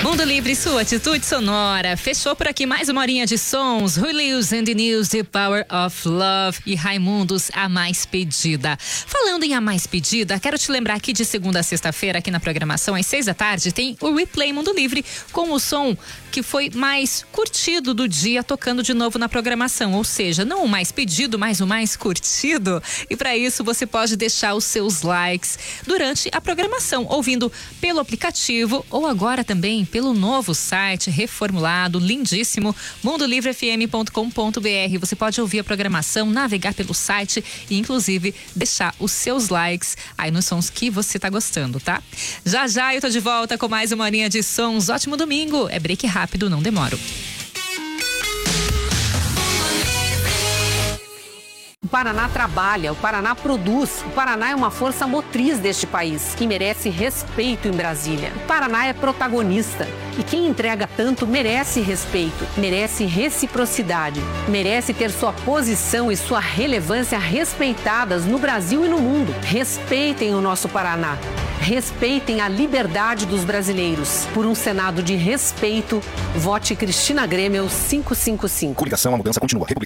Mundo Livre, sua atitude sonora. Fechou por aqui mais uma horinha de sons. Who Lives and the News, The Power of Love e Raimundos, A Mais Pedida. Falando em A Mais Pedida, quero te lembrar que de segunda a sexta-feira, aqui na programação, às 6 da tarde, tem o Replay Mundo Livre, com o som que foi mais curtido do dia, tocando de novo na programação. Ou seja, não o mais pedido, mas o mais curtido. E para isso, você pode deixar os seus likes durante a programação, ouvindo pelo aplicativo ou agora também pelo novo site reformulado, lindíssimo, mundolivrefm.com.br. Você pode ouvir a programação, navegar pelo site e inclusive deixar os seus likes aí nos sons que você tá gostando, tá? Já já eu tô de volta com mais uma horinha de sons. Ótimo domingo. É break rápido, não demoro. O Paraná trabalha, o Paraná produz, o Paraná é uma força motriz deste país, que merece respeito em Brasília. O Paraná é protagonista e quem entrega tanto merece respeito, merece reciprocidade, merece ter sua posição e sua relevância respeitadas no Brasil e no mundo. Respeitem o nosso Paraná. Respeitem a liberdade dos brasileiros. Por um Senado de respeito, vote Cristina Grêmio 555. Coligação, a mudança continua.